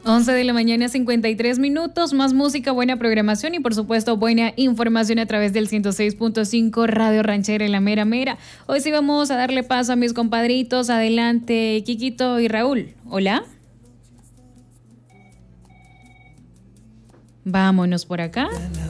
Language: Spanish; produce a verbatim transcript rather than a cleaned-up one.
once de la mañana, cincuenta y tres minutos, más música, buena programación y por supuesto buena información a través del ciento seis punto cinco Radio Ranchera en la mera mera. Hoy sí vamos a darle paso a mis compadritos. Adelante, Quiquito y Raúl. Hola. Vámonos por acá.